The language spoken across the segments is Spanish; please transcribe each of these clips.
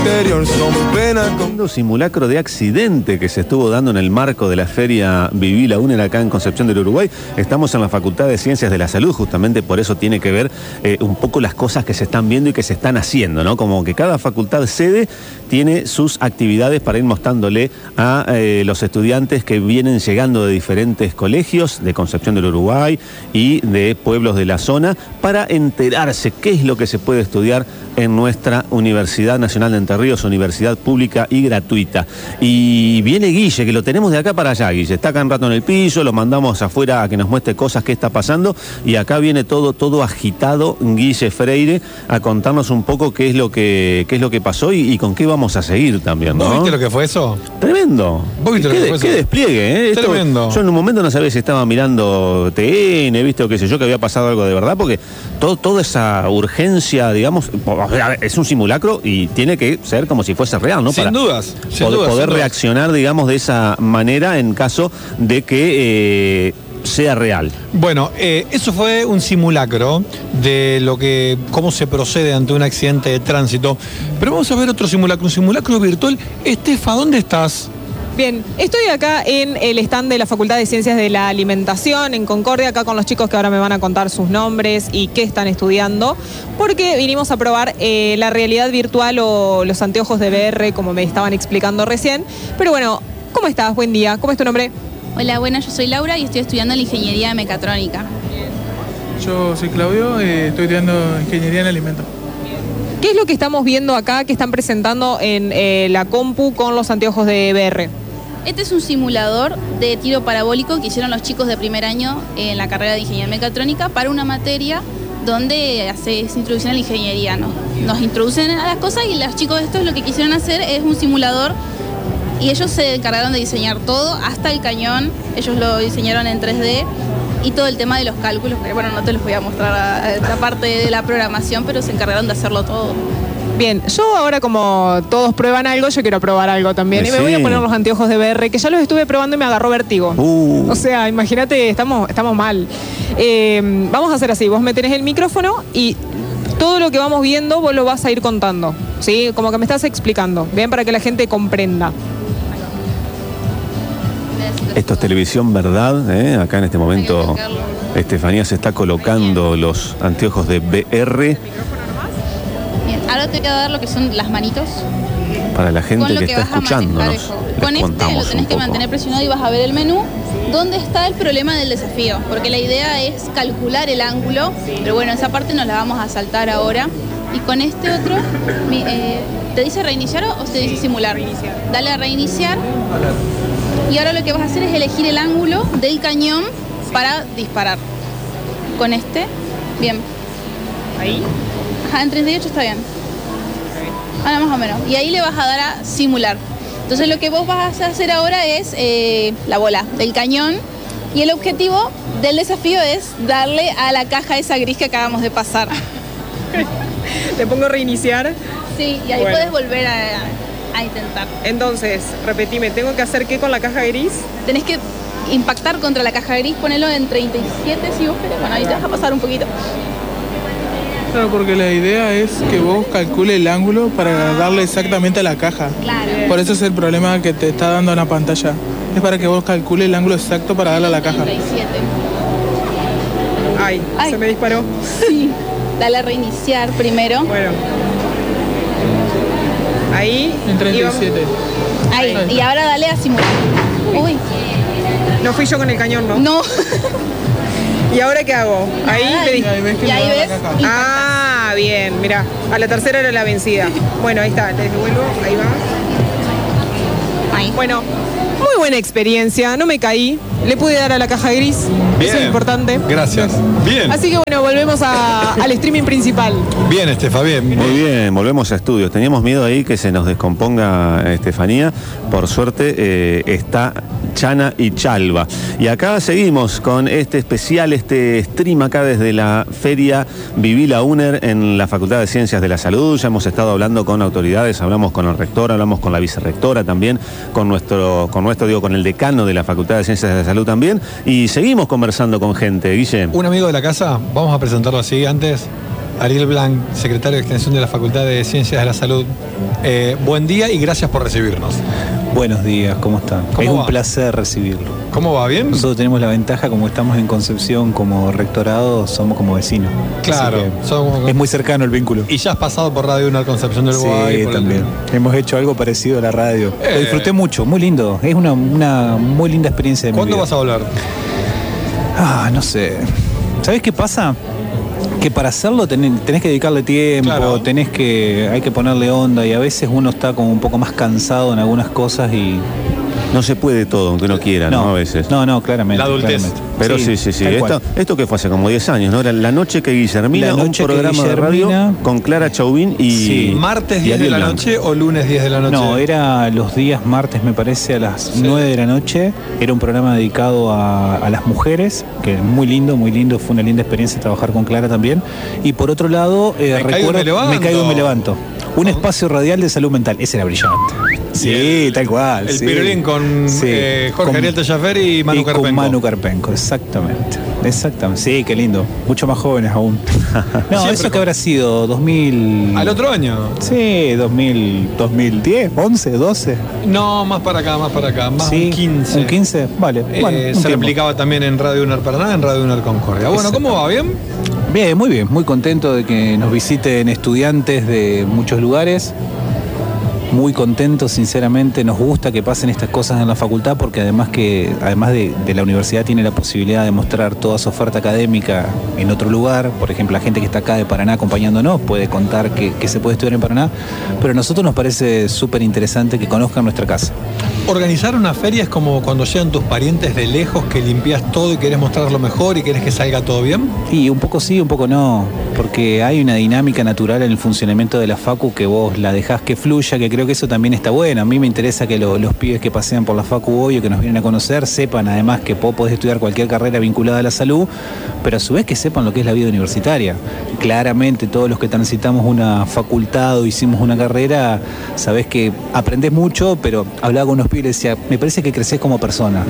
interior son pena con... Simulacro de accidente que se estuvo dando en el marco de la feria Viví la UNER acá en Concepción del Uruguay. Estamos en la Facultad de Ciencias de la Salud, justamente por eso tiene que ver un poco las cosas que se están viendo y que se están haciendo, ¿no? Como que cada facultad sede tiene sus actividades para ir mostrándole a los estudiantes que vienen llegando de diferentes colegios de Concepción del Uruguay y de pueblos de la zona para enterarse qué es lo que se puede estudiar en nuestra Universidad Nacional de Entre Ríos, universidad pública y gratuita. Y viene Guille, que lo tenemos de acá para allá, Guille. Está acá un rato en el piso, lo mandamos afuera a que nos muestre cosas que está pasando y acá viene todo agitado Guille Freire a contarnos un poco qué es lo que pasó y con qué vamos a seguir también, ¿no? ¿Vos viste lo que fue eso? Tremendo. ¿Vos viste lo que fue eso? Qué despliegue, ¿eh? Tremendo. Yo en un momento no sabía si estaba mirando TN, viste, o qué sé yo, que había pasado algo de verdad, porque toda esa urgencia, digamos, es un simulacro y tiene que ser como si fuese real, ¿no? Sin dudas. Poder reaccionar, digamos, de esa manera en caso de que sea real. Bueno, eso fue un simulacro de cómo se procede ante un accidente de tránsito. Pero vamos a ver otro simulacro, un simulacro virtual. Estefa, ¿dónde estás? Bien, estoy acá en el stand de la Facultad de Ciencias de la Alimentación, en Concordia, acá con los chicos que ahora me van a contar sus nombres y qué están estudiando, porque vinimos a probar la realidad virtual o los anteojos de VR, como me estaban explicando recién. Pero bueno, ¿cómo estás? Buen día. ¿Cómo es tu nombre? Hola, buenas, yo soy Laura y estoy estudiando la Ingeniería Mecatrónica. Yo soy Claudio, estoy estudiando Ingeniería en Alimentos. ¿Qué es lo que estamos viendo acá, que están presentando en la compu con los anteojos de VR? Este es un simulador de tiro parabólico que hicieron los chicos de primer año en la carrera de Ingeniería Mecatrónica para una materia donde se introducen a la ingeniería, ¿no? Nos introducen a las cosas y los chicos estos lo que quisieron hacer es un simulador y ellos se encargaron de diseñar todo, hasta el cañón, ellos lo diseñaron en 3D y todo el tema de los cálculos, que bueno, no te los voy a mostrar esta parte de la programación, pero se encargaron de hacerlo todo. Bien, yo ahora como todos prueban algo, yo quiero probar algo también. Y me voy a poner los anteojos de VR, que ya los estuve probando y me agarró vértigo. O sea, imagínate, estamos mal. Vamos a hacer así, vos me tenés el micrófono y todo lo que vamos viendo vos lo vas a ir contando, ¿sí? Como que me estás explicando, bien, para que la gente comprenda. Esto es televisión, ¿verdad? Acá en este momento Estefanía se está colocando los anteojos de VR. Bien, ahora te voy a dar lo que son las manitos. Para la gente que está escuchándonos. Con este lo tenés que mantener presionado y vas a ver el menú. ¿Dónde está el problema del desafío? Porque la idea es calcular el ángulo, pero bueno, esa parte nos la vamos a saltar ahora. Y con este otro, ¿te dice reiniciar o te dice simular? Reiniciar. Dale a reiniciar. Y ahora lo que vas a hacer es elegir el ángulo del cañón para disparar. Con este, bien. ¿Ahí? Ajá, en 38 está bien. Ahora más o menos. Y ahí le vas a dar a simular. Entonces lo que vos vas a hacer ahora es la bola del cañón. Y el objetivo del desafío es darle a la caja esa gris que acabamos de pasar. ¿Te pongo a reiniciar? Sí, y ahí puedes volver a intentar. Entonces, repetime, ¿tengo que hacer qué con la caja gris? Tenés que impactar contra la caja gris, ponelo en 37 si vos querés. Bueno, ahí te vas a pasar un poquito. Claro, porque la idea es que vos calcules el ángulo para darle exactamente a la caja. Claro. Por eso es el problema que te está dando en la pantalla. Es para que vos calcules el ángulo exacto para darle a la caja. 37. Ay, se me disparó. Sí. Dale a reiniciar primero. Bueno. Ahí. En 37. Ahí. Y ahora dale a simular. Uy. No fui yo con el cañón, ¿no? No. ¿Y ahora qué hago? Ahí y ahí ves. Ah, bien, mirá. A la tercera era la vencida. Bueno, ahí está, les devuelvo, ahí va. Ahí. Bueno, muy buena experiencia, no me caí. Le pude dar a la caja gris, Bien. eso es importante. Gracias. Bien. Así que bueno, volvemos al streaming principal. Bien, Estefa, bien. Muy bien, volvemos a estudios. Teníamos miedo ahí que se nos descomponga Estefanía. Por suerte está Chana y Chalva. Y acá seguimos con este especial, este stream acá desde la feria Viví la UNER en la Facultad de Ciencias de la Salud. Ya hemos estado hablando con autoridades, hablamos con el rector, hablamos con la vicerrectora también, con el decano de la Facultad de Ciencias de la Salud también. Y seguimos conversando con gente, Guille. Un amigo de la casa, vamos a presentarlo así antes. Ariel Blanc, secretario de Extensión de la Facultad de Ciencias de la Salud. Buen día y gracias por recibirnos. Buenos días, ¿cómo están? Es un placer recibirlo. ¿Cómo va? ¿Bien? Nosotros tenemos la ventaja, como estamos en Concepción como rectorado, somos como vecinos. Claro. Es muy cercano el vínculo. Y ya has pasado por Radio UNAR Concepción del Uruguay. Sí, también. Hemos hecho algo parecido a la radio. Lo disfruté mucho, muy lindo. Es una muy linda experiencia de mi vida. ¿Cuándo vas a hablar? No sé. ¿Sabés qué pasa? Que para hacerlo tenés que dedicarle tiempo, claro. Hay que ponerle onda y a veces uno está como un poco más cansado en algunas cosas y... No se puede todo, aunque uno quiera, ¿no? A veces. No, claramente. La adultez. Claramente. Pero sí. Esto que fue hace como 10 años, ¿no? Era La Noche que Guillermina, un programa de radio con Clara Chauvin y... Sí. ¿Martes 10 de la noche o lunes 10 de la noche? No, era los días martes, me parece, a las 9 de la noche. Era un programa dedicado a las mujeres, que es muy lindo. Fue una linda experiencia trabajar con Clara también. Y por otro lado, recuerdo Me Caigo y Me Levanto. Un espacio radial de salud mental. Ese era brillante. Sí, tal cual. El Pirulín con Jorge Ariel Tallafer y Manu Carpenco. Con Manu Carpenco, exactamente. Sí, qué lindo. Mucho más jóvenes aún. No, eso que habrá sido 2000... ¿Al otro año? Sí, 2010, 11, 12. No, más para acá. Más sí, un 15. ¿Un 15? Vale. Se replicaba también en Radio UNAR Paraná, en Radio UNAR Concordia. Bueno, ¿cómo va? ¿Bien? Bien, muy contento de que nos visiten estudiantes de muchos lugares. Muy contentos, sinceramente, nos gusta que pasen estas cosas en la facultad porque además de la universidad tiene la posibilidad de mostrar toda su oferta académica en otro lugar. Por ejemplo, la gente que está acá de Paraná acompañándonos puede contar que se puede estudiar en Paraná, pero a nosotros nos parece súper interesante que conozcan nuestra casa. Organizar una feria es como cuando llegan tus parientes de lejos que limpias todo y querés mostrarlo mejor y querés que salga todo bien. Y un poco sí, un poco no, porque hay una dinámica natural en el funcionamiento de la facu que vos la dejás que fluya, que creo que eso también está bueno. A mí me interesa que los pibes que pasean por la facu hoy o que nos vienen a conocer sepan además que podés estudiar cualquier carrera vinculada a la salud, pero a su vez que sepan lo que es la vida universitaria. Claramente todos los que transitamos una facultad o hicimos una carrera, sabés que aprendés mucho, pero hablaba con unos pibes y decía, me parece que creces como persona.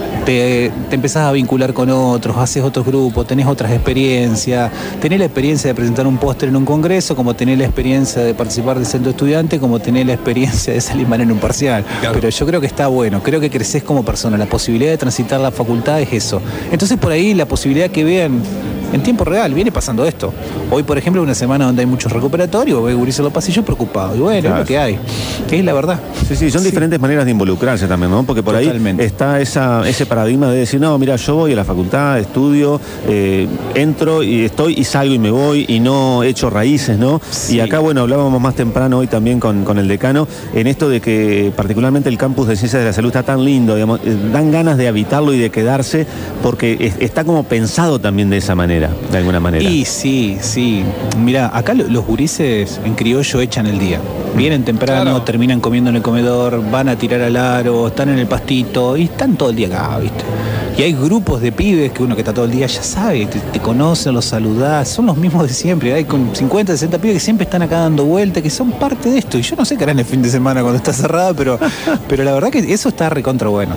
Te empezás a vincular con otros, haces otros grupos, tenés otras experiencias, tenés la experiencia de presentar un póster en un congreso, como tenés la experiencia de participar del centro estudiante, como tenés la experiencia de salir mal en un parcial. Claro. Pero yo creo que está bueno, creo que creces como persona, la posibilidad de transitar la facultad es eso. Entonces por ahí la posibilidad que vean en tiempo real, viene pasando esto. Hoy, por ejemplo, una semana donde hay muchos recuperatorios, voy a cubrirse los pasillos preocupado. Y bueno, claro, es lo que hay, que es la verdad. Sí, son diferentes maneras de involucrarse también, ¿no? Porque por Totalmente. Ahí está ese paradigma de decir, no, mira, yo voy a la facultad, estudio, entro y estoy y salgo y me voy y no echo raíces, ¿no? Sí. Y acá, bueno, hablábamos más temprano hoy también con el decano en esto de que particularmente el campus de Ciencias de la Salud está tan lindo, digamos, dan ganas de habitarlo y de quedarse porque está como pensado también de esa manera. De alguna manera. Y sí. Mirá, acá los gurises en criollo echan el día. Vienen temprano, claro, terminan comiendo en el comedor, van a tirar al aro, están en el pastito y están todo el día acá, ¿viste? Y hay grupos de pibes que uno que está todo el día ya sabe, te conocen, los saludás, son los mismos de siempre. Hay con 50, 60 pibes que siempre están acá dando vueltas, que son parte de esto. Y yo no sé qué harán el fin de semana cuando está cerrada, pero la verdad que eso está recontra bueno.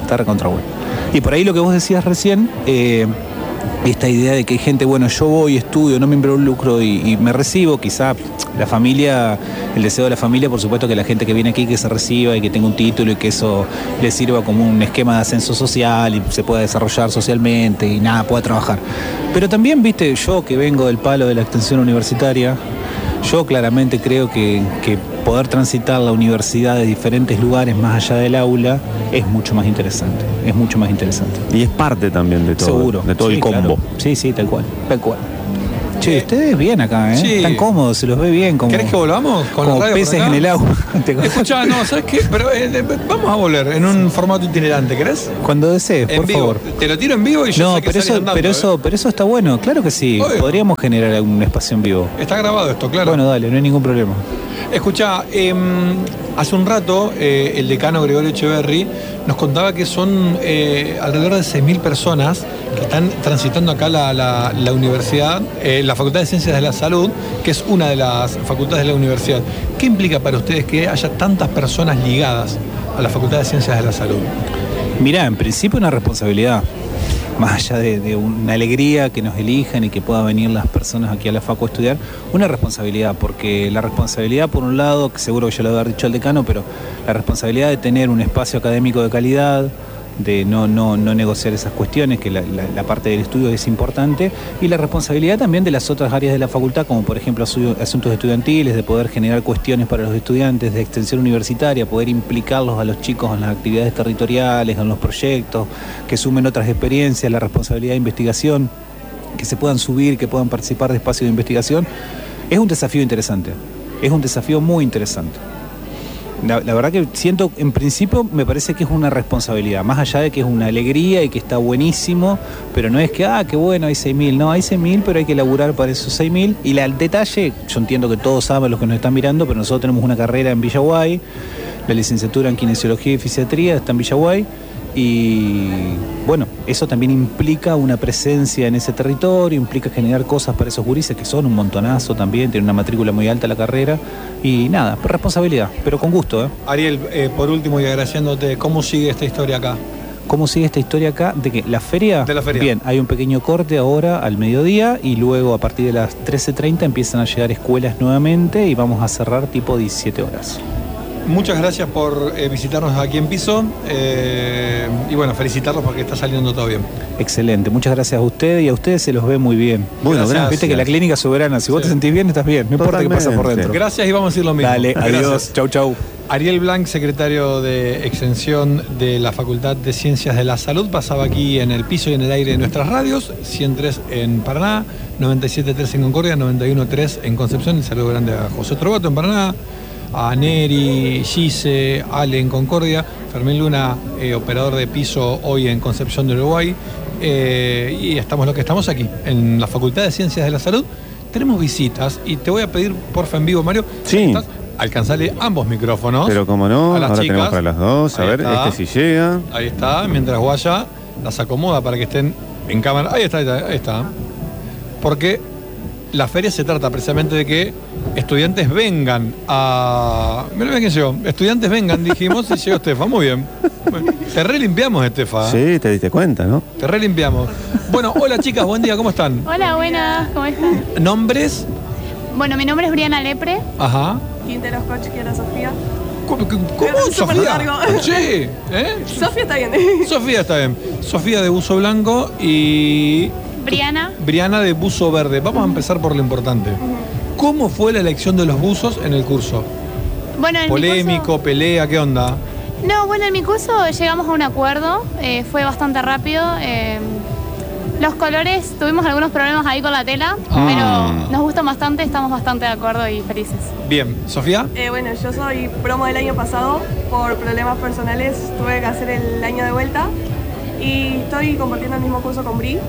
Y por ahí lo que vos decías recién, esta idea de que hay gente, bueno, yo voy, estudio, no me involucro y me recibo, quizá la familia, el deseo de la familia, por supuesto que la gente que viene aquí que se reciba y que tenga un título y que eso le sirva como un esquema de ascenso social y se pueda desarrollar socialmente y nada, pueda trabajar. Pero también, viste, yo que vengo del palo de la extensión universitaria, yo claramente creo que poder transitar la universidad de diferentes lugares más allá del aula es mucho más interesante. Y es parte también de todo. Seguro. De todo el combo. Claro. Sí, tal cual. Che, ustedes bien acá, ¿eh? Sí. Están cómodos, se los ve bien. ¿Querés que volvamos con como la radio peces en el agua? Escuchá, no, ¿sabes qué? Pero vamos a volver en un formato itinerante, ¿querés? Cuando desees, por favor. Te lo tiro en vivo y yo no, sé que pero eso está bueno, claro que sí. Obvio. Podríamos generar algún espacio en vivo. Está grabado esto, claro. Bueno, dale, no hay ningún problema. Escuchá, hace un rato el decano Gregorio Echeverri nos contaba que son alrededor de 6.000 personas que están transitando acá la universidad, la Facultad de Ciencias de la Salud, que es una de las facultades de la universidad. ¿Qué implica para ustedes que haya tantas personas ligadas a la Facultad de Ciencias de la Salud? Mirá, en principio una responsabilidad. más allá de una alegría que nos elijan y que puedan venir las personas aquí a la Facu a estudiar, una responsabilidad, porque la responsabilidad por un lado, que seguro que ya lo debe haber dicho el decano, pero la responsabilidad de tener un espacio académico de calidad, de no negociar esas cuestiones, que la parte del estudio es importante, y la responsabilidad también de las otras áreas de la facultad, como por ejemplo asuntos estudiantiles, de poder generar cuestiones para los estudiantes, de extensión universitaria, poder implicarlos a los chicos en las actividades territoriales, en los proyectos, que sumen otras experiencias, la responsabilidad de investigación, que se puedan subir, que puedan participar de espacios de investigación. Es un desafío interesante, es un desafío muy interesante. La verdad que siento, en principio, me parece que es una responsabilidad, más allá de que es una alegría y que está buenísimo, pero no es que, qué bueno, hay 6.000, no, hay 6.000, pero hay que laburar para esos 6.000. Y el detalle, yo entiendo que todos saben los que nos están mirando, pero nosotros tenemos una carrera en Villaguay, la licenciatura en Kinesiología y Fisiatría está en Villaguay, y bueno, eso también implica una presencia en ese territorio, implica generar cosas para esos gurises que son un montonazo también, tienen una matrícula muy alta la carrera, y nada, responsabilidad, pero con gusto. Ariel, por último y agradeciéndote, ¿cómo sigue esta historia acá? ¿Cómo sigue esta historia acá? ¿De qué? ¿La feria? De la feria. Bien, hay un pequeño corte ahora al mediodía y luego a partir de las 13:30 empiezan a llegar escuelas nuevamente y vamos a cerrar tipo 17 horas. Muchas gracias por visitarnos aquí en Piso y bueno, felicitarlos porque está saliendo todo bien. Excelente, muchas gracias a ustedes y a ustedes se los ve muy bien. Bueno, gracias. Viste que la clínica soberana, si vos te sentís bien, estás bien, no importa qué pasa por dentro. Gracias y vamos a decir lo mismo. Dale, adiós, gracias. chau. Ariel Blanc, secretario de Extensión de la Facultad de Ciencias de la Salud, pasaba aquí en el piso y en el aire de nuestras radios, 103 en Paraná, 97.3 en Concordia, 91.3 en Concepción. Un saludo grande a José Trovato en Paraná, a Neri, Gise, Ale en Concordia, Fermín Luna, operador de piso hoy en Concepción de Uruguay. Y estamos lo que estamos aquí, en la Facultad de Ciencias de la Salud. Tenemos visitas y te voy a pedir, porfa, en vivo, Mario, sí, alcanzarle ambos micrófonos. Pero como no, a las ahora chicas. tenemos para las dos. A ver, Está. este sí llega. Ahí está, mientras Guaya las acomoda para que estén en cámara. Ahí está. Porque la feria se trata precisamente de que estudiantes vengan a... Mirá quién llegó. Estudiantes vengan, dijimos, y llegó Estefa. Muy bien. Bueno, te relimpiamos, Estefa. Sí, te diste cuenta, ¿no? Te relimpiamos. Bueno, hola chicas, buen día, ¿cómo están? Hola, buenas, ¿cómo están? ¿Nombres? Bueno, mi nombre es Briana Lepre. Ajá. Quinteros Coach, que era Sofía. ¿Cómo? Súper ¿Sofía? largo. Sí, Sofía está bien. Sofía está bien. Sofía de buzo blanco y... Briana de buzo verde. Vamos a empezar por lo importante. ¿Cómo fue la elección de los buzos en el curso? Bueno, en ¿Polémico, mi curso... pelea, qué onda? No, bueno, en mi curso llegamos a un acuerdo, fue bastante rápido. Los colores, tuvimos algunos problemas ahí con la tela, pero nos gustan bastante, estamos bastante de acuerdo y felices. Bien, ¿Sofía? Bueno, yo soy promo del año pasado. Por problemas personales tuve que hacer el año de vuelta y estoy compartiendo el mismo curso con Bri.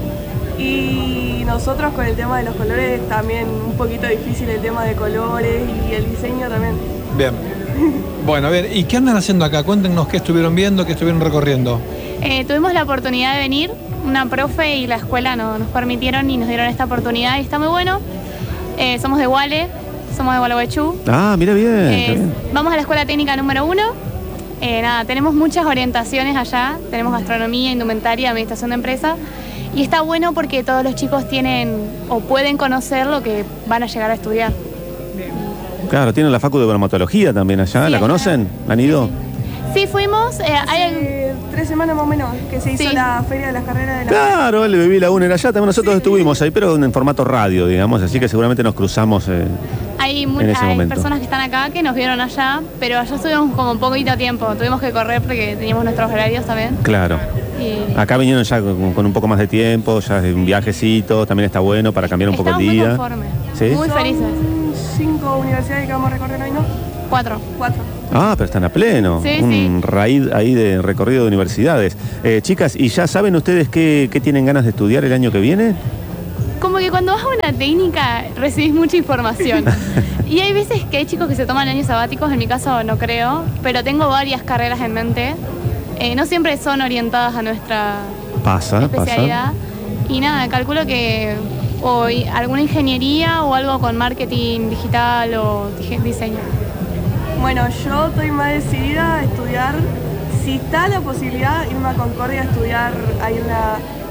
Y nosotros con el tema de los colores también un poquito difícil el tema de colores y el diseño también. Bien. Bueno, a ver, ¿y qué andan haciendo acá? Cuéntenos qué estuvieron viendo, qué estuvieron recorriendo. Tuvimos la oportunidad de venir, una profe y la escuela nos permitieron y nos dieron esta oportunidad y está muy bueno. Somos de Gualeguaychú. Ah, mira bien, Vamos a la escuela técnica número 1. Tenemos muchas orientaciones allá, tenemos gastronomía, indumentaria, administración de empresa. Y está bueno porque todos los chicos tienen o pueden conocer lo que van a llegar a estudiar. Claro, tienen la facu de bromatología también allá, Sí, ¿la conocen? ¿Han ido? Sí, fuimos. Hace 3 semanas más o menos que se hizo la feria de las carreras de la... Claro, el Bebí la UNER allá, también nosotros estuvimos ahí, pero en formato radio, digamos, así que seguramente nos cruzamos Hay momento. personas que están acá que nos vieron allá, pero allá estuvimos como un poquito tiempo, tuvimos que correr porque teníamos nuestros horarios también. Claro. Acá vinieron ya con un poco más de tiempo, ya de un viajecito, también está bueno para cambiar un poco el día. Estamos muy conformes, ¿Sí? muy felices. 5 universidades que vamos a recorrer hoy, ¿no? 4. Ah, pero están a pleno. Sí, un raíz ahí de recorrido de universidades. Chicas, ¿y ya saben ustedes qué tienen ganas de estudiar el año que viene? Como que cuando vas a una técnica recibís mucha información. Y hay veces que hay chicos que se toman años sabáticos, en mi caso no creo, pero tengo varias carreras en mente. No siempre son orientadas a nuestra especialidad. Y nada, calculo que o alguna ingeniería o algo con marketing digital o diseño. Bueno, yo estoy más decidida a estudiar, si está la posibilidad, irme a Concordia a estudiar. Hay una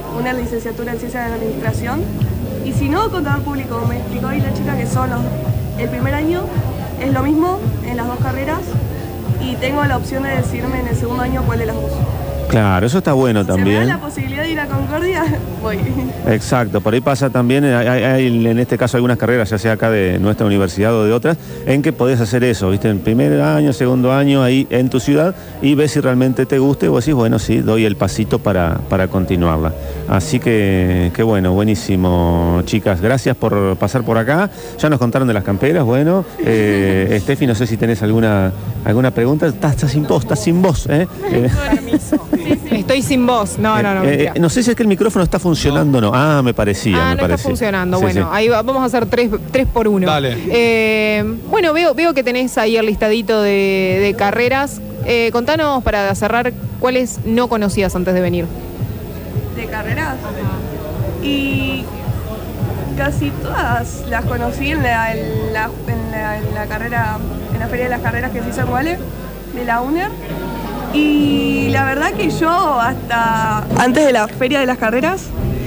una licenciatura en Ciencias de la Administración. Y si no, contador público. Me explicó ahí la chica que son el primer año, es lo mismo en las dos carreras. Y tengo la opción de decidirme en el segundo año cuál de las dos. Claro, eso está bueno también. Si me da la posibilidad de ir a Concordia, voy. Exacto, por ahí pasa también, hay en este caso algunas carreras, ya sea acá de nuestra universidad o de otras, en que podés hacer eso, ¿viste? En primer año, segundo año, ahí en tu ciudad, y ves si realmente te gusta y vos decís, bueno, sí, doy el pasito para continuarla. Así que bueno, buenísimo, chicas. Gracias por pasar por acá. Ya nos contaron de las camperas, bueno. Estefi, no sé si tenés alguna pregunta. Estás sin voz, ¿eh? Permiso. Estoy sin voz. No. No sé si es que el micrófono está funcionando o no. Ah, me parecía. No está funcionando. Sí, bueno, sí. Ahí vamos a hacer 3 por 1. Dale. Bueno, veo que tenés ahí el listadito de carreras. Contanos, para cerrar, ¿cuáles no conocías antes de venir? ¿De carreras? Y casi todas las conocí en la carrera, en la feria de las carreras que se hizo en Guale, de la UNER. Y la verdad que yo hasta antes de la feria de las carreras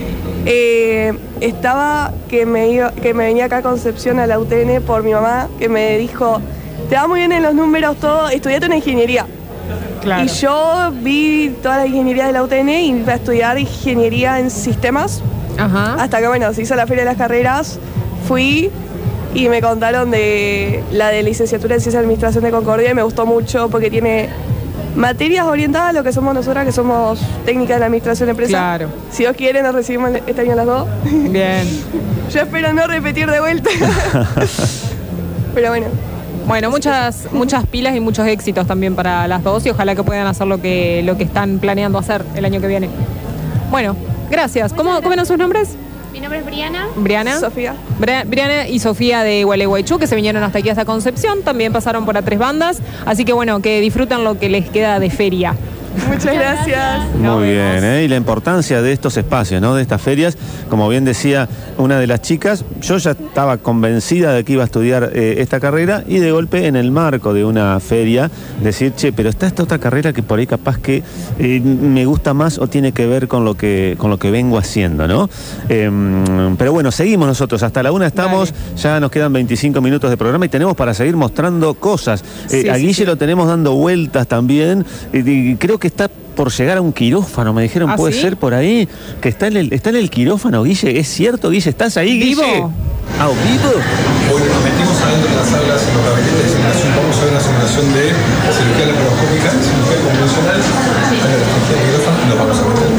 estaba que me venía acá a Concepción a la UTN por mi mamá, que me dijo, te va muy bien en los números, todo, estudiate una ingeniería. Claro. Y yo vi toda la ingeniería de la UTN y iba a estudiar ingeniería en sistemas. Ajá. Hasta que bueno, se hizo la feria de las carreras, fui y me contaron de la de licenciatura en Ciencias de Administración de Concordia y me gustó mucho porque tiene materias orientadas a lo que somos nosotras, que somos técnicas de la administración de empresa. Claro. Si Dios quiere, nos recibimos este año las dos. Bien. Yo espero no repetir de vuelta. Pero bueno. Bueno, muchas pilas y muchos éxitos también para las dos y ojalá que puedan hacer lo que están planeando hacer el año que viene. Bueno, gracias. ¿Cómo eran sus nombres? Mi nombre es Briana. Briana. Sofía. Briana y Sofía de Gualeguaychú, que se vinieron hasta aquí, hasta Concepción. También pasaron por A3 Bandas. Así que bueno, que disfruten lo que les queda de feria. Muchas gracias. Muy bien, y la importancia de estos espacios, ¿no? De estas ferias, como bien decía una de las chicas, yo ya estaba convencida de que iba a estudiar esta carrera y de golpe en el marco de una feria decir, che, pero está esta otra carrera que por ahí capaz que me gusta más o tiene que ver con lo que vengo haciendo, ¿no? Pero bueno, seguimos nosotros, hasta la 1 estamos, ya nos quedan 25 minutos de programa y tenemos para seguir mostrando cosas. A Guille lo tenemos dando vueltas también, y creo que está por llegar a un quirófano, me dijeron, puede ser por ahí, que está en el quirófano, Guille. ¿Es cierto, Guille? ¿Estás ahí, Guille? ¿Vivo? ¿Vivo? Hoy nos metimos adentro de las salas, en los gabinetes de simulación. Vamos a ver una simulación de cirugía laparoscópica, cirugía convencional, cirugía de quirófano, y nos vamos a meter.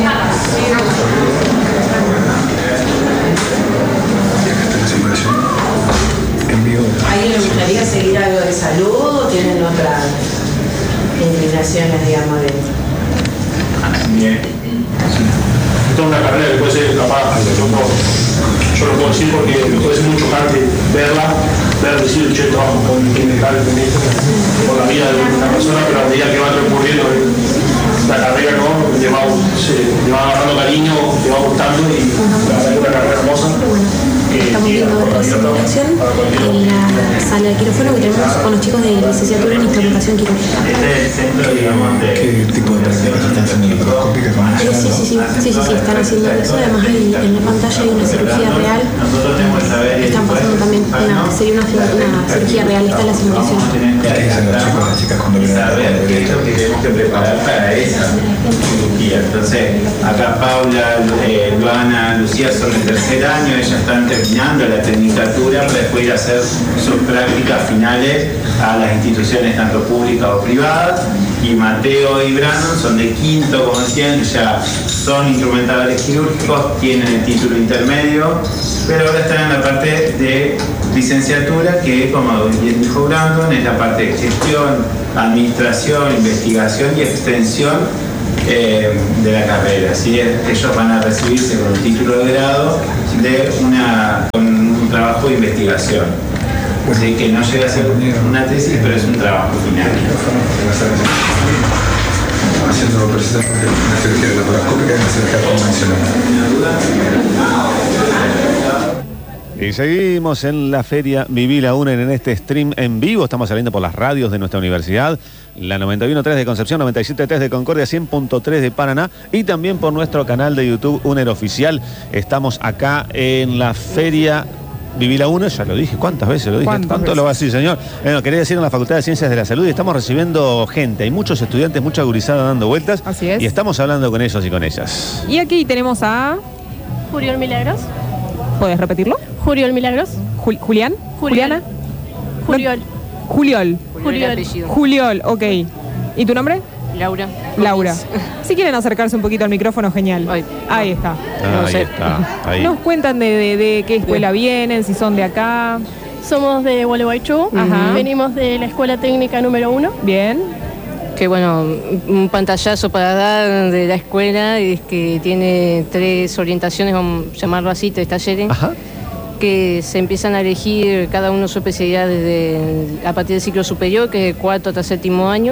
Y acá está la simulación en vivo. ¿A alguien le gustaría seguir algo de salud o tienen otras inclinaciones, digamos, de...? Bien. Esta es una carrera que puede ser capaz, yo lo puedo decir porque puede ser muy chocante decir, che, trabajo con por la vida de una persona, pero a medida que va transcurriendo la carrera, ¿no? Le va agarrando cariño, le va gustando y la verdad es una carrera hermosa. Estamos viendo otra simulación en la sala de quirófano que tenemos con los chicos de licenciatura en instrumentación quirúrgica. ¿Qué tipo de técnicas están haciendo? ¿Laparoscópica? Sí, están haciendo eso. Además en la pantalla hay una cirugía real. Están pasando también sería una cirugía real. Está en la simulación. ¿Qué dicen los chicos y las chicas cuando vienen a la qué es lo que tenemos que preparar para esa cirugía? Entonces, acá Paula, Luana, Lucía son el tercer año, ellas están terminando la tecnicatura para después ir a hacer sus prácticas finales a las instituciones tanto públicas o privadas, y Mateo y Brandon son de quinto, como decían, ya son instrumentadores quirúrgicos, tienen el título intermedio, pero ahora están en la parte de licenciatura, que como bien dijo Brandon, es la parte de gestión, administración, investigación y extensión de la carrera. ¿Sí? Ellos van a recibirse con un título de grado con un trabajo de investigación. Así que no llega a ser una tesis, pero es un trabajo final. Haciendo precisamente una cirugía laparoscópica y una cirugía convencional. Y seguimos en la Feria Viví la UNER en este stream en vivo. Estamos saliendo por las radios de nuestra universidad. La 91.3 de Concepción, 97.3 de Concordia, 100.3 de Paraná. Y también por nuestro canal de YouTube UNER Oficial. Estamos acá en la Feria Viví la UNER. Ya lo dije, ¿cuántas veces lo dije? ¿Cuánto lo va a decir, señor? Bueno, quería decir en la Facultad de Ciencias de la Salud. Y estamos recibiendo gente. Hay muchos estudiantes, mucha gurizada dando vueltas. Así es. Y estamos hablando con ellos y con ellas. Y aquí tenemos a... Juriol Milagros. ¿Puedes repetirlo? Juriol Milagros. ¿Julián? ¿Juliana? Juriol. Juliol. Juliol, ok. ¿Y tu nombre? Laura. Laura. Si quieren acercarse un poquito al micrófono, genial. Ahí está. Ahí está. Ahí. Nos cuentan de qué escuela vienen, si son de acá. Somos de Gualeguaychú. Venimos de la Escuela Técnica número 1. Bien. Que bueno, un pantallazo para dar de la escuela es que tiene 3 orientaciones, vamos a llamarlo así, 3 talleres. Ajá. Que se empiezan a elegir cada uno su especialidad a partir del ciclo superior, que es de 4 hasta 7º año.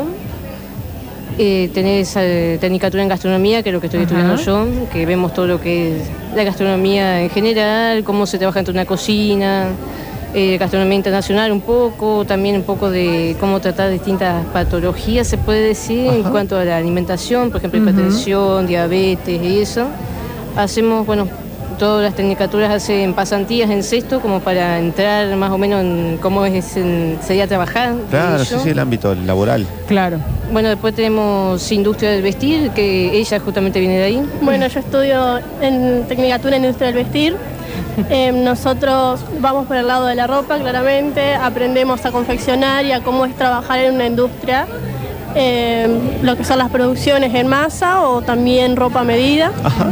Tenés tecnicatura en gastronomía, que es lo que estoy estudiando yo, que vemos todo lo que es la gastronomía en general, cómo se trabaja entre una cocina, gastronomía internacional un poco, también un poco de cómo tratar distintas patologías, se puede decir, en cuanto a la alimentación, por ejemplo, hipertensión, diabetes y eso. Hacemos, bueno, todas las tecnicaturas hacen pasantías en sexto como para entrar más o menos en cómo sería trabajar. Claro, sí, el ámbito laboral. Claro. Bueno, después tenemos industria del vestir, que ella justamente viene de ahí. Bueno, yo estudio en tecnicatura en industria del vestir. Nosotros vamos por el lado de la ropa, claramente, aprendemos a confeccionar y a cómo es trabajar en una industria, lo que son las producciones en masa o también ropa a medida.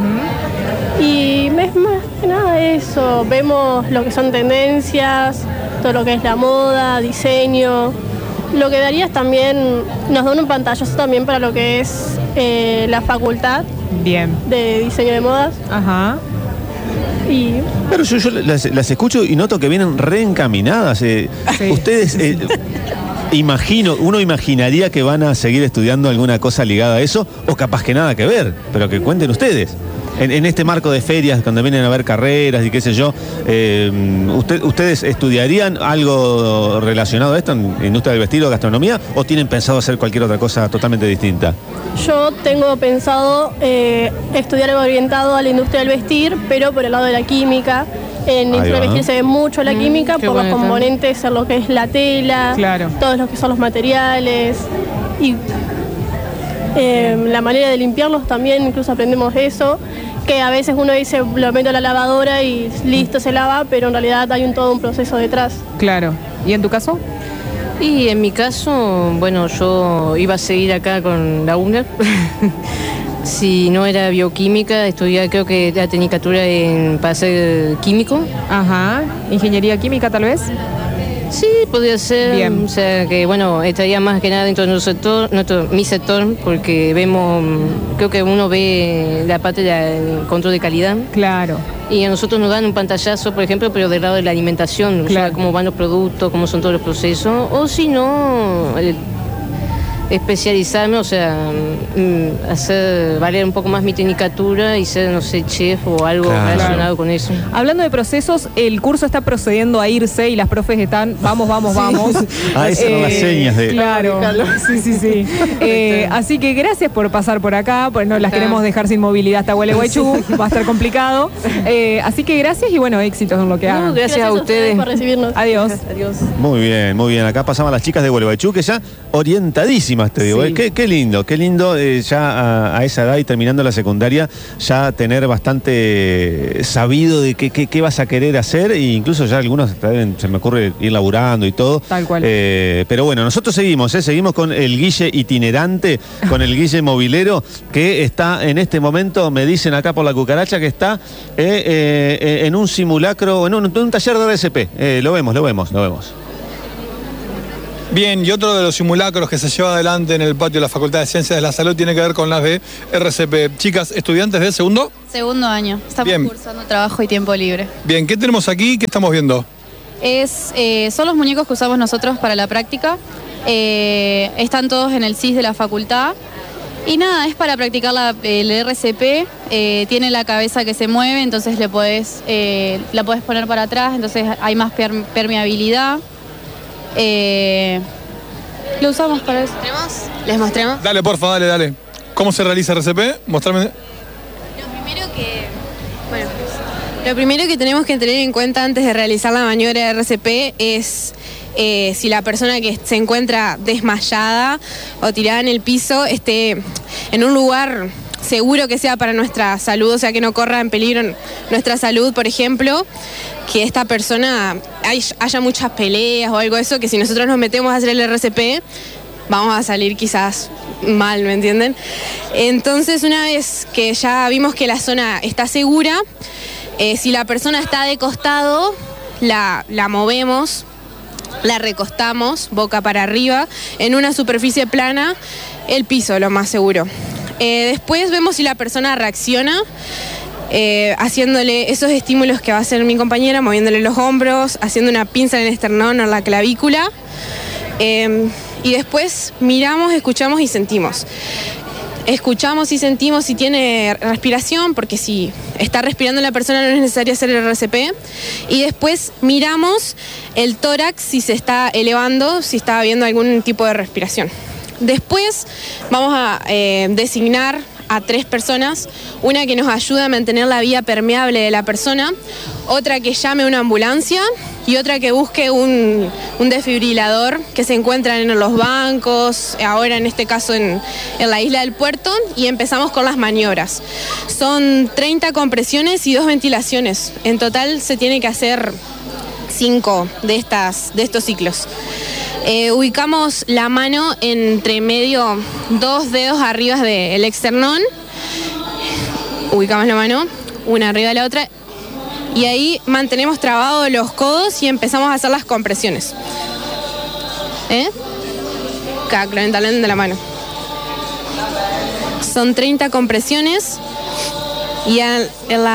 Y es más que nada eso, vemos lo que son tendencias, todo lo que es la moda, diseño. Lo que daría es también, nos dan un pantallazo también para lo que es la facultad de diseño de modas. Pero yo las escucho y noto que vienen reencaminadas. Ustedes, uno imaginaría que van a seguir estudiando alguna cosa ligada a eso, o capaz que nada que ver, pero que cuenten ustedes. En este marco de ferias, cuando vienen a ver carreras y qué sé yo, ¿ustedes estudiarían algo relacionado a esto en industria del vestir o gastronomía, o tienen pensado hacer cualquier otra cosa totalmente distinta? Yo tengo pensado estudiar algo orientado a la industria del vestir, pero por el lado de la química. En industria del vestir se ve mucho la química por los componentes, en lo que es la tela, todos los que son los materiales y la manera de limpiarlos también, incluso aprendemos eso, que a veces uno dice lo meto a la lavadora y listo, se lava, pero en realidad hay todo un proceso detrás. Claro. ¿Y en tu caso? Y en mi caso, bueno, yo iba a seguir acá con la UNER. Si no era bioquímica, estudiaba creo que la tecnicatura para ser químico. ¿Ingeniería química tal vez? Sí, podría ser. Bien. O sea, que bueno, estaría más que nada dentro de mi sector, porque creo que uno ve la parte del control de calidad. Claro. Y a nosotros nos dan un pantallazo, por ejemplo, pero del lado de la alimentación, o sea, cómo van los productos, cómo son todos los procesos, o si no, especializarme, o sea, hacer valer un poco más mi tecnicatura y ser, no sé, chef o algo relacionado con eso. Hablando de procesos, el curso está procediendo a irse y las profes están, vamos. Esas son las señas de... Claro, sí. Así que gracias por pasar por acá, pues no las queremos dejar sin movilidad hasta Gualeguaychú, va a estar complicado. Así que gracias y bueno, éxitos en lo que hagan. Gracias a ustedes por recibirnos. Adiós. Muy bien. Acá pasaban las chicas de Gualeguaychú, que ya orientadísimas, te digo. Qué lindo ya a esa edad y terminando la secundaria, ya tener bastante sabido de qué vas a querer hacer, e incluso ya algunos se me ocurre ir laburando y todo. Tal cual. Pero bueno, nosotros seguimos con el Guille itinerante, con el Guille movilero, que está en este momento, me dicen acá por la cucaracha, que está en un simulacro, en un taller de RCP. Lo vemos. Bien, y otro de los simulacros que se lleva adelante en el patio de la Facultad de Ciencias de la Salud tiene que ver con las de RCP. Chicas, ¿estudiantes de segundo? Segundo año. Estamos cursando trabajo y tiempo libre. Bien, ¿qué tenemos aquí? ¿Qué estamos viendo? Son los muñecos que usamos nosotros para la práctica. Están todos en el CIS de la facultad. Y nada, es para practicar el RCP, tiene la cabeza que se mueve, entonces la podés poner para atrás, entonces hay más permeabilidad. Lo usamos para eso. ¿Les mostremos? Dale, porfa, dale. ¿Cómo se realiza RCP? Mostrame. Lo primero que tenemos que tener en cuenta antes de realizar la maniobra de RCP es si la persona que se encuentra desmayada o tirada en el piso esté en un lugar seguro que sea para nuestra salud, o sea, que no corra en peligro nuestra salud, por ejemplo, que esta persona haya muchas peleas o algo de eso, que si nosotros nos metemos a hacer el RCP vamos a salir quizás mal, ¿me entienden? Entonces, una vez que ya vimos que la zona está segura, si la persona está de costado, la movemos, la recostamos boca para arriba en una superficie plana, el piso, lo más seguro. Después vemos si la persona reacciona, haciéndole esos estímulos que va a hacer mi compañera, moviéndole los hombros, haciendo una pinza en el esternón o en la clavícula. Y después miramos, escuchamos y sentimos. Escuchamos y sentimos si tiene respiración, porque si está respirando la persona no es necesario hacer el RCP. Y después miramos el tórax si se está elevando, si está habiendo algún tipo de respiración. Después vamos a designar a 3 personas, una que nos ayuda a mantener la vía permeable de la persona, otra que llame a una ambulancia y otra que busque un desfibrilador que se encuentra en los bancos, ahora en este caso en la isla del Puerto, y empezamos con las maniobras. Son 30 compresiones y 2 ventilaciones. En total se tiene que hacer 5 de estos ciclos. Ubicamos la mano entre medio, 2 dedos arriba del esternón. Ubicamos la mano, una arriba de la otra. Y ahí mantenemos trabados los codos y empezamos a hacer las compresiones. Acá, con el talón de la mano. Son 30 compresiones. Y en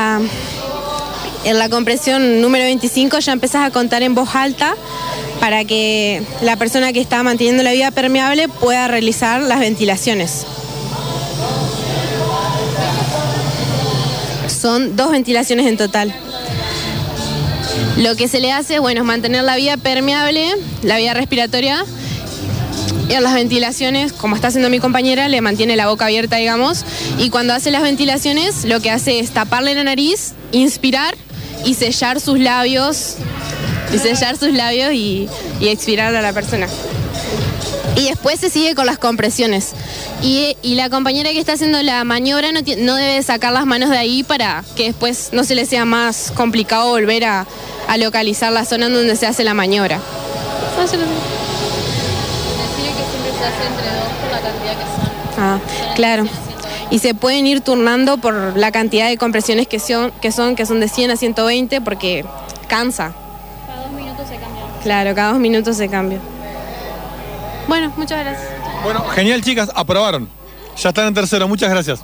la compresión número 25 ya empezás a contar en voz alta, para que la persona que está manteniendo la vía permeable pueda realizar las ventilaciones. Son 2 ventilaciones en total. Lo que se le hace es mantener la vía permeable, la vía respiratoria, y en las ventilaciones, como está haciendo mi compañera, le mantiene la boca abierta, digamos, y cuando hace las ventilaciones lo que hace es taparle la nariz, inspirar y sellar sus labios. Y expirar a la persona. Y después se sigue con las compresiones. Y la compañera que está haciendo la maniobra no debe sacar las manos de ahí para que después no se le sea más complicado volver a localizar la zona en donde se hace la maniobra. Decirle que siempre se hace entre 2 por la cantidad que son. Claro. Y se pueden ir turnando por la cantidad de compresiones que son de 100 a 120, porque cansa. Cada 2 minutos se cambia. Claro, cada 2 minutos se cambia. Bueno, muchas gracias. Bueno, genial, chicas, aprobaron. Ya están en tercero, muchas gracias.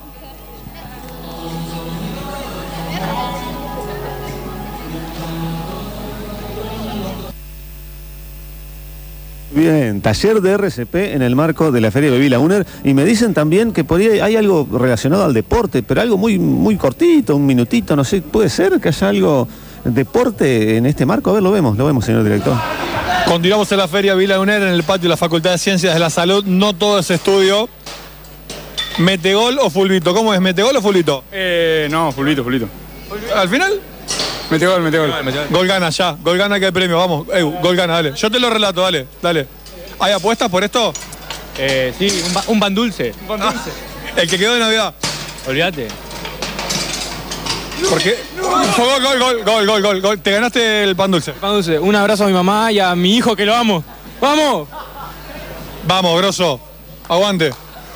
Bien, taller de RCP en el marco de la Feria de Bebila UNER, y me dicen también que por ahí hay algo relacionado al deporte, pero algo muy, muy cortito, un minutito, no sé, ¿puede ser que haya algo deporte en este marco? A ver, lo vemos, señor director. Continuamos en la Feria Bebila UNER en el patio de la Facultad de Ciencias de la Salud. No todo es estudio. ¿Metegol o fulbito? ¿Cómo es? ¿Metegol o fulbito? No, fulbito. ¿Al final? Metegol. Gol gana ya. Gol gana que hay premio. Vamos. Gol gana, dale. Yo te lo relato, dale. ¿Hay apuestas por esto? Sí, un pan dulce. El que quedó de Navidad. Olvídate. ¿Por qué? Gol. Te ganaste el pan dulce. Pan dulce. Un abrazo a mi mamá y a mi hijo, que lo amo. ¡Vamos! Vamos, grosso. Aguante.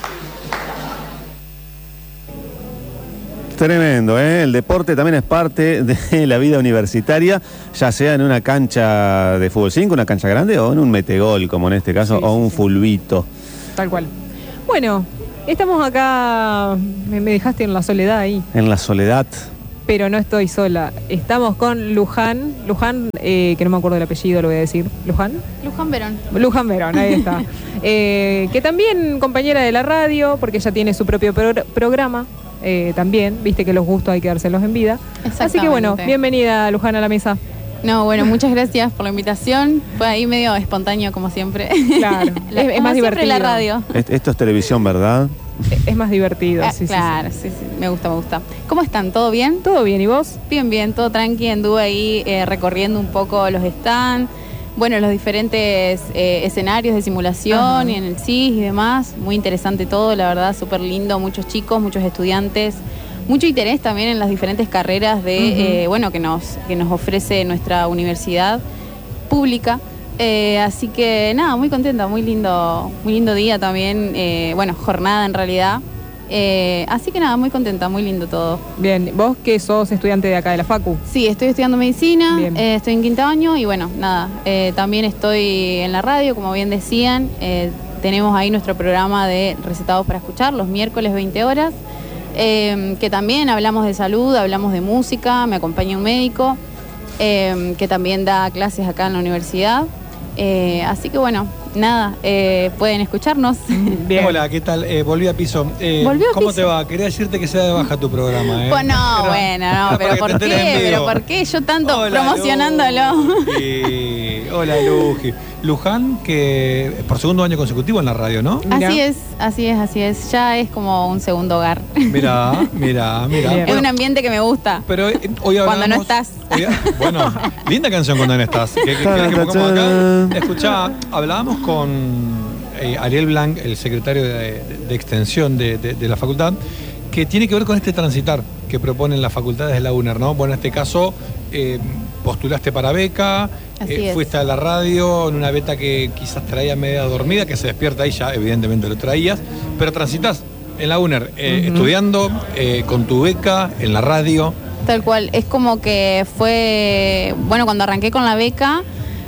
Tremendo, ¿eh? El deporte también es parte de la vida universitaria, ya sea en una cancha de fútbol 5, una cancha grande, o en un metegol, como en este caso, o un fulbito. Tal cual. Bueno, estamos acá, me dejaste en la soledad ahí. En la soledad. pero no estoy sola. Estamos con Luján, que no me acuerdo del apellido, lo voy a decir. ¿Luján? Luján Verón. Luján Verón, ahí está. Que también compañera de la radio, porque ella tiene su propio programa. También, viste que los gustos hay que dárselos en vida. Así que bueno, bienvenida Luján a la mesa. No, bueno, muchas gracias por la invitación. Fue ahí medio espontáneo como siempre. Claro, es más divertido. La radio. Esto es televisión, ¿verdad? Es más divertido, sí. Me gusta. ¿Cómo están? ¿Todo bien? Todo bien, ¿y vos? Bien, todo tranqui. Anduve ahí recorriendo un poco los stands, bueno, los diferentes escenarios de simulación y en el CIS y demás. Muy interesante todo, la verdad, súper lindo. Muchos chicos, muchos estudiantes. Mucho interés también en las diferentes carreras de, bueno, que nos ofrece nuestra universidad pública. Así que nada, muy contenta, muy lindo día también, bueno, jornada en realidad. Así que nada, muy contenta, muy lindo todo. Bien, ¿vos que sos estudiante de acá de la Facu? Sí, estoy estudiando medicina, estoy en quinto año y bueno, nada, también estoy en la radio, como bien decían. Tenemos ahí nuestro programa de Recetados para Escuchar, los miércoles 20 horas, que también hablamos de salud, hablamos de música, me acompaña un médico, que también da clases acá en la universidad. Así que bueno, nada, pueden escucharnos. Bien. Hola, ¿qué tal? Volví a piso. ¿Cómo te va? Quería decirte que sea de baja tu programa. Pues no, pero ¿por qué? ¿Pero por qué? Yo tanto promocionándolo. Hola, Luji. Luján, que por segundo año consecutivo en la radio, ¿no? Así es. Ya es como un segundo hogar. Mirá. Es un ambiente que me gusta. Pero hoy hablamos, cuando no estás. Bueno, linda canción Cuando no estás. ¿Querés que pongamos acá? Escuchá, hablábamos con Ariel Blanc, el secretario de Extensión de la facultad, que tiene que ver con este transitar que proponen las facultades de la UNER, ¿no? Bueno, en este caso, postulaste para beca, fuiste a la radio en una beta que quizás traía media dormida, que se despierta ahí, ya evidentemente lo traías, pero transitas en la UNER, estudiando, con tu beca, en la radio. Tal cual, es como que fue, bueno, cuando arranqué con la beca,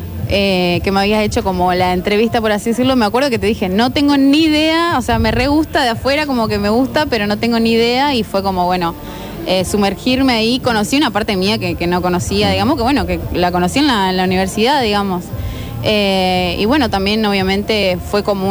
que me habías hecho como la entrevista, por así decirlo, me acuerdo que te dije, no tengo ni idea, o sea, me re gusta de afuera, como que me gusta, pero no tengo ni idea, y fue como, bueno, sumergirme ahí, conocí una parte mía que no conocía, digamos, que bueno, que la conocí en la universidad, digamos. Y bueno, también obviamente fue como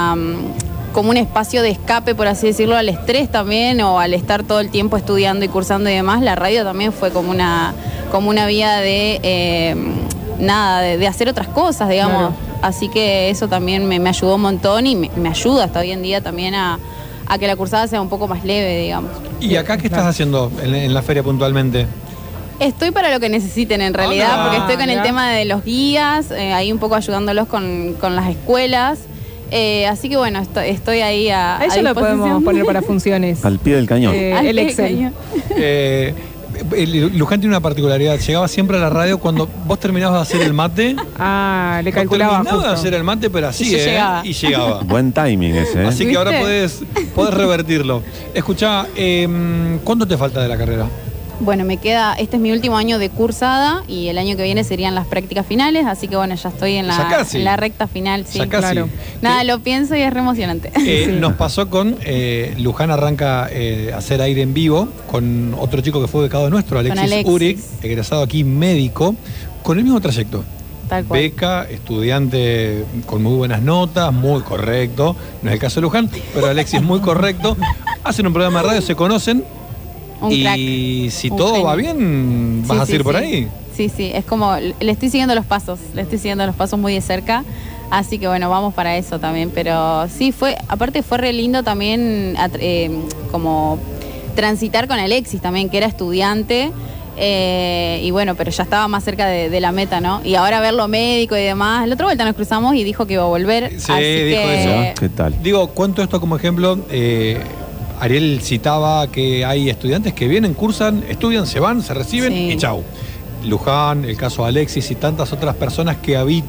un espacio de escape, por así decirlo, al estrés también, o al estar todo el tiempo estudiando y cursando y demás. La radio también fue como una vía de de hacer otras cosas, digamos. Claro. Así que eso también me ayudó un montón y me ayuda hasta hoy en día también a que la cursada sea un poco más leve, digamos. ¿Y acá qué estás haciendo en la feria puntualmente? Estoy para lo que necesiten en realidad, porque estoy con el tema de los guías, ahí un poco ayudándolos con las escuelas. Así que bueno, estoy ahí a eso lo podemos poner para funciones. Al pie del cañón. El Excel. Luján tiene una particularidad, llegaba siempre a la radio cuando vos terminabas de hacer el mate. Le calculaba. Terminaba de hacer el mate, pero así, y llegaba. Buen timing ese, Así que ahora podés revertirlo. Escuchá, ¿cuánto te falta de la carrera? Bueno, este es mi último año de cursada y el año que viene serían las prácticas finales, así que bueno, ya estoy en la recta final, sí. Claro. Nada, lo pienso y es re emocionante. Nos pasó con Luján arranca a hacer aire en vivo con otro chico que fue becado nuestro, Alexis Uric, egresado aquí médico, con el mismo trayecto. Tal cual. Beca, estudiante con muy buenas notas, muy correcto, no es el caso de Luján, pero Alexis muy correcto, hacen un programa de radio, se conocen. Y si todo va bien, vas a seguir por ahí. Sí, es como, le estoy siguiendo los pasos muy de cerca, así que bueno, vamos para eso también, pero sí, aparte fue re lindo también como transitar con Alexis también, que era estudiante, y bueno, pero ya estaba más cerca de la meta, ¿no? Y ahora verlo médico y demás, la otra vuelta nos cruzamos y dijo que iba a volver. Sí, dijo eso. ¿Qué tal? Digo, cuento esto como ejemplo. Ariel citaba que hay estudiantes que vienen, cursan, estudian, se van, se reciben y chau. Luján, el caso de Alexis y tantas otras personas que habitan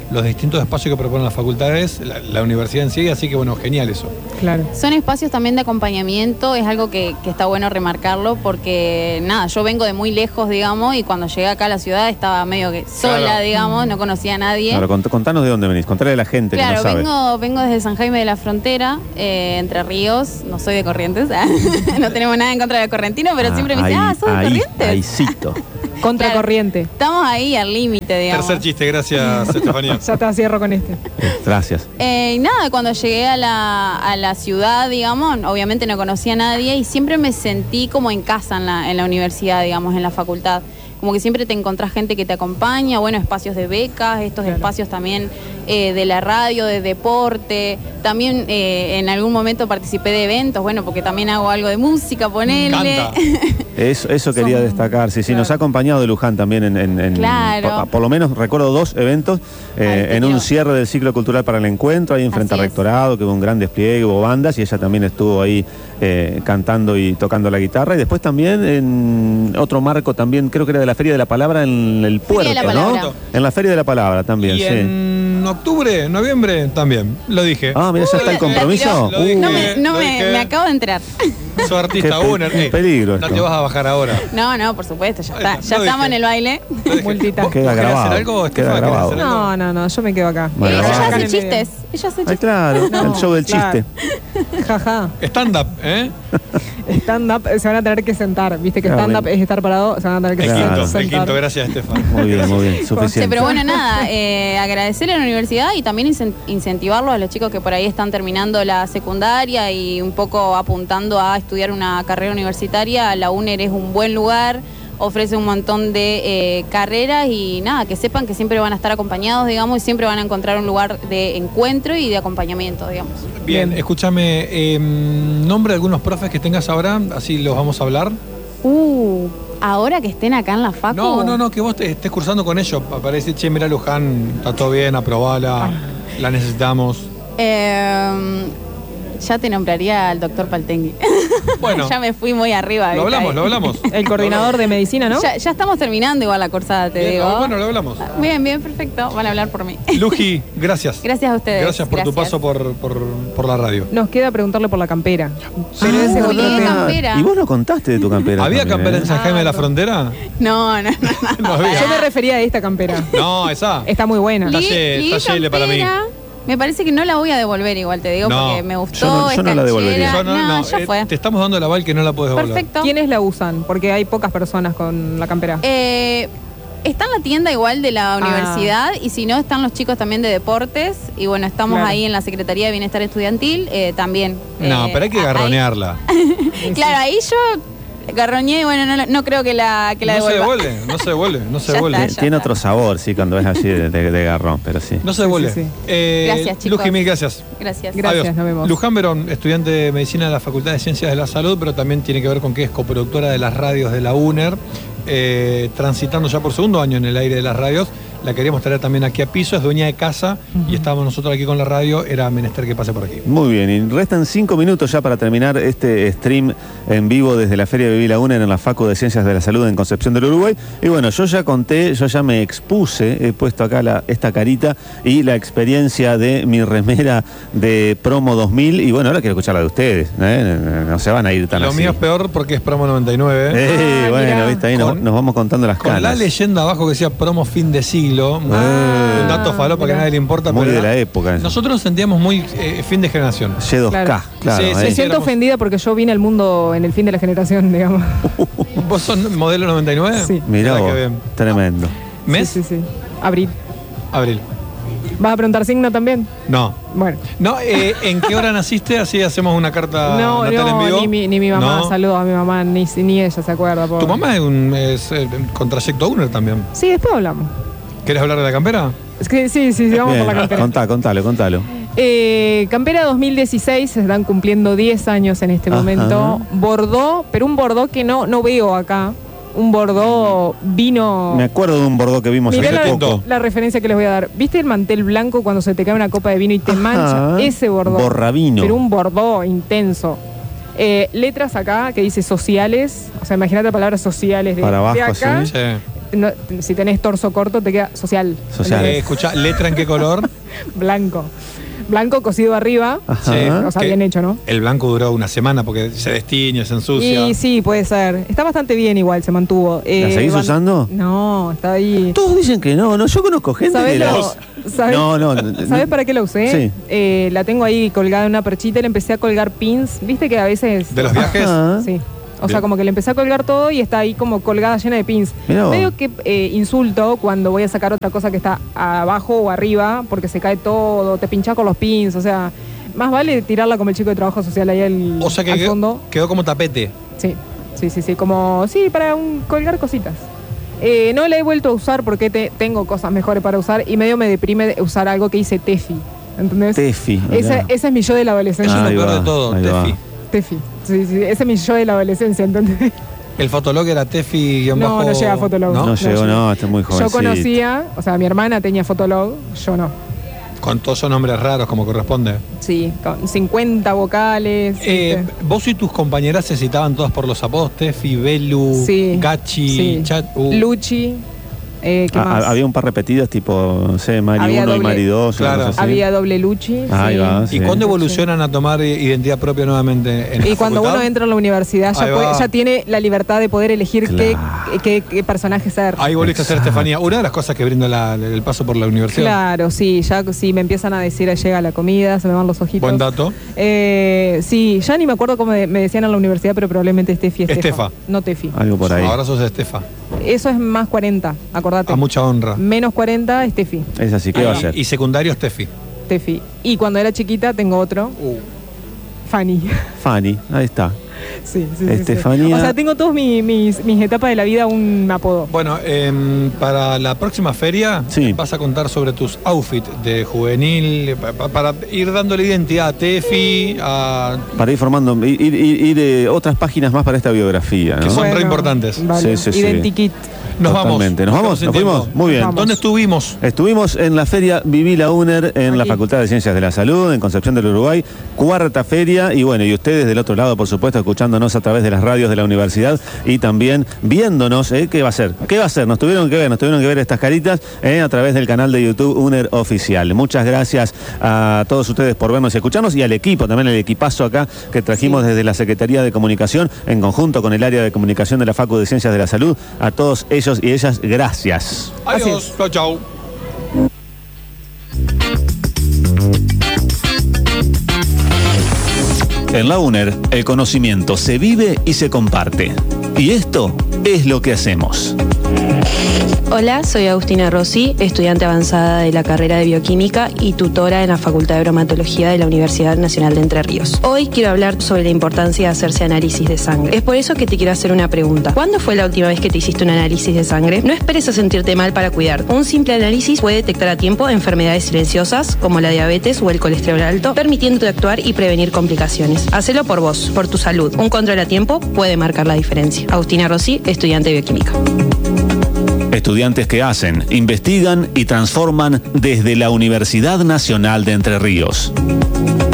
los distintos espacios que proponen las facultades, la universidad en sí, así que bueno, genial eso. Claro. Son espacios también de acompañamiento, es algo que está bueno remarcarlo porque nada, yo vengo de muy lejos, digamos, y cuando llegué acá a la ciudad estaba medio que sola, Claro. digamos, no conocía a nadie. Claro, contanos de dónde venís, contale a la gente Claro, que no sabe. vengo desde San Jaime de la Frontera, Entre Ríos, no soy de Corrientes, no tenemos nada en contra de Correntino, pero siempre me dicen, ¿sos de Corrientes? Ahícito. Contracorriente. Estamos ahí al límite, digamos. Tercer chiste, gracias Estefanía. Ya te cierro con este. Gracias. Y nada, cuando llegué a la ciudad, digamos, obviamente no conocía a nadie y siempre me sentí como en casa en la universidad, digamos, en la facultad. Como que siempre te encontrás gente que te acompaña, bueno, espacios de becas, estos espacios también de la radio, de deporte. También en algún momento participé de eventos, bueno, porque también hago algo de música, ponele. Eso quería destacar, sí, nos ha acompañado de Luján también en Claro. por lo menos recuerdo 2 eventos, en un cierre del ciclo cultural para el encuentro, ahí en frente al rectorado, que hubo un gran despliegue, hubo bandas y ella también estuvo ahí cantando y tocando la guitarra, y después también en otro marco también, creo que era de la Feria de la Palabra en el puerto, ¿no? En la Feria de la Palabra también, Y sí. en octubre, noviembre también, lo dije. Ah, mira, ya está el compromiso. Lo dije, Me acabo de enterar. Soy artista Qué Uner. peligro No esto. te vas a bajar ahora. No, por supuesto, ya está. Ya lo estamos dije. en el baile. Multita. Queda ¿Querés grabado. hacer algo, Queda Estefan? grabado. ¿Querés hacer algo? No, yo me quedo acá. Bueno, Ella vamos. hace chistes. Ella hace chistes. Claro, No, el show del claro. chiste. Jaja. Stand-up, ¿eh? Stand-up se van a tener que sentar. Viste que Claro, stand-up es estar parado, se van a tener que Claro. El quinto, gracias Estefan. Muy bien, Sí, suficiente. pero bueno, nada, agradecerle a la universidad y también incentivarlos a los chicos que por ahí están terminando la secundaria y un poco apuntando a estudiar una carrera universitaria. La UNER es un buen lugar, ofrece un montón de carreras y nada, que sepan que siempre van a estar acompañados, digamos, y siempre van a encontrar un lugar de encuentro y de acompañamiento, digamos. Bien, escúchame, nombre de algunos profes que tengas ahora, así los vamos a hablar. Ahora que estén acá en la facu. No, que vos estés cursando con ellos. Para decir, che, mira Luján, está todo bien, aprobala, la necesitamos. Ya te nombraría al doctor Paltengui. Bueno. Ya me fui muy arriba. Lo ¿viste? hablamos. El coordinador de medicina, ¿no? Ya estamos terminando igual la cursada, te digo. Bueno, lo hablamos. Bien, perfecto. Van a hablar por mí. Luji, gracias. Gracias a ustedes. Gracias por tu paso por la radio. Nos queda preguntarle por la campera. Pero ese es otro ¿qué tema. campera? Y vos no contaste de tu campera. ¿Había también, campera en San Jaime de la no. Frontera? No. No había. Yo me refería a esta campera. No, esa. Está muy buena. Está Yele para mí. Me parece que no la voy a devolver igual, te digo, No. porque me gustó. Yo no es la canchera. devolvería. No, ya fue. Te estamos dando el aval que no la puedes devolver. Perfecto. ¿Quiénes la usan? Porque hay pocas personas con la campera. Está en la tienda igual de la universidad y si no están los chicos también de deportes y bueno, estamos Claro. ahí en la Secretaría de Bienestar Estudiantil también. No, pero hay que garronearla. Claro, ahí yo garroñé y bueno, no creo que la No se devuelva. devuelve. Ya devuelve. está. Tiene otro sabor, sí, cuando es así de garrón, pero sí. No se devuelve. Sí. Gracias, chicos. Luji, mil gracias. Gracias. Gracias, Adiós. nos vemos. Luján Verón, estudiante de Medicina de la Facultad de Ciencias de la Salud, pero también tiene que ver con que es coproductora de las radios de la UNER, transitando ya por segundo año en el aire de las radios. La queríamos traer también aquí a piso, es dueña de casa y estábamos nosotros aquí con la radio, era menester que pase por aquí. Muy bien, y restan 5 minutos ya para terminar este stream en vivo desde la Feria Viví la UNER en la Facu de Ciencias de la Salud en Concepción del Uruguay. Y bueno, yo ya conté, yo ya me expuse, he puesto acá esta carita y la experiencia de mi remera de Promo 2000. Y bueno, ahora quiero escuchar la de ustedes, no se van a ir tan Lo así. mío es peor porque es Promo 99. Bueno, mirá. viste, ahí nos vamos contando las Con la canas. leyenda abajo que decía Promo fin de siglo. Un dato falopa que a nadie le importa. Muy pero de la época eso. nosotros nos sentíamos muy fin de generación. Y2K, Claro. claro. Sí, ahí. Me siento éramos- ofendida porque yo vine al mundo en el fin de la generación, digamos. ¿Vos sos modelo 99? Sí. Mirá Mirá vos, qué bien. tremendo. ¿Mes? Sí. Abril. Abril. ¿Vas a preguntar signo también? No. Bueno. No, ¿en qué hora naciste? Así hacemos una carta natal en vivo. ni mi mamá. No. Saludos a mi mamá, ni ella se acuerda. Tu mamá es con trayecto UNER también. Sí, después hablamos. ¿Querés hablar de la campera? Es que sí, vamos Bien, por la campera. contalo. Campera 2016, se están cumpliendo 10 años en este Ajá. momento. Bordó, pero un bordó que no veo acá. Un bordó vino. Me acuerdo de un bordó que vimos Mirá hace poco. la referencia que les voy a dar. ¿Viste el mantel blanco cuando se te cae una copa de vino y te Ajá. mancha? Ese bordó. Borravino. Pero un bordó intenso. Letras acá que dice sociales. O sea, imagínate la palabra sociales de, Para abajo, de acá. sí. Sí. si tenés torso corto te queda social. Escucha, ¿letra en qué color? Blanco. Blanco cosido arriba. Sí, o sea, bien hecho, ¿no? El blanco duró una semana porque se destiñe, se ensucia. Y sí, puede ser. Está bastante bien igual, se mantuvo. ¿La seguís usando? No, está ahí. Todos dicen que no, yo conozco gente que ¿Sabés para qué la usé? Sí. La tengo ahí colgada en una perchita y le empecé a colgar pins. ¿Viste que a veces... ¿De los viajes? Sí. O sea, como que le empecé a colgar todo y está ahí como colgada llena de pins. Medio que insulto cuando voy a sacar otra cosa que está abajo o arriba porque se cae todo, te pinchás con los pins, o sea, más vale tirarla como el chico de trabajo social ahí al fondo. Quedó como tapete. Sí, como, para colgar cositas. No la he vuelto a usar porque tengo cosas mejores para usar y medio me deprime usar algo que dice Tefi. ¿Entendés? Tefi. Ese es mi yo de la adolescencia. Yo me acuerdo de todo, Tefi. Sí, ese es mi yo de la adolescencia, ¿entendés? ¿El Fotolog era Tefi? No llega a Fotolog. No llegó, está muy jovencito. Yo conocía, o sea, mi hermana tenía Fotolog, yo no. Con todos esos nombres raros como corresponde. Sí, con 50 vocales. Vos y tus compañeras se citaban todas por los apodos, Tefi, Belu, Gachi, Luchi. ¿Qué más? Había un par repetidos, tipo, no sé, Mari 1 y Mari 2. Claro. Había doble Luchi. Ahí va. ¿Y cuándo evolucionan a tomar identidad propia nuevamente en la Y cuando facultad? uno entra a la universidad ya tiene la libertad de poder elegir qué personaje ser. Ahí volviste a ser Estefanía. Una de las cosas que brinda el paso por la universidad. Claro, sí, ya me empiezan a decir, llega la comida, se me van los ojitos. Buen dato. Sí, ya ni me acuerdo cómo me decían en la universidad, pero probablemente Estefa. No Tefi. Algo por ahí. Ahora sos Estefa. Eso es más 40, acordate. A mucha honra. Menos 40 es Tefi. Es así, ¿qué va a ser? Y secundario es Tefi. Y cuando era chiquita tengo otro. Fanny, ahí está. Sí. Estefanía. O sea, tengo todas mis etapas de la vida un apodo. Bueno, para la próxima feria vas a contar sobre tus outfits de juvenil, para ir dándole identidad a Tefi, para ir formando, ir otras páginas más para esta biografía, ¿no? Que son re importantes. Vale. Sí. Identikit. Nos vamos. ¿Nos fuimos? Muy bien. ¿Dónde estuvimos? Estuvimos en la feria Viví la UNER en la Facultad de Ciencias de la Salud, en Concepción del Uruguay, cuarta feria, y bueno, y ustedes del otro lado, por supuesto, escuchándonos a través de las radios de la universidad y también viéndonos, ¿qué va a ser? Nos tuvieron que ver estas caritas a través del canal de YouTube UNER Oficial. Muchas gracias a todos ustedes por vernos y escucharnos, y al equipo, también el equipazo acá que trajimos desde la Secretaría de Comunicación, en conjunto con el área de comunicación de la Facu de Ciencias de la Salud. A todos ellos y ellas, gracias. Adiós, chau. En la UNER, el conocimiento se vive y se comparte. Y esto es lo que hacemos. Hola, soy Agustina Rossi, estudiante avanzada de la carrera de Bioquímica y tutora en la Facultad de Bromatología de la Universidad Nacional de Entre Ríos. Hoy quiero hablar sobre la importancia de hacerse análisis de sangre. Es por eso que te quiero hacer una pregunta. ¿Cuándo fue la última vez que te hiciste un análisis de sangre? No esperes a sentirte mal para cuidarte. Un simple análisis puede detectar a tiempo enfermedades silenciosas como la diabetes o el colesterol alto, permitiéndote actuar y prevenir complicaciones. Hacelo por vos, por tu salud. Un control a tiempo puede marcar la diferencia. Agustina Rossi, estudiante de Bioquímica. Estudiantes que hacen, investigan y transforman desde la Universidad Nacional de Entre Ríos.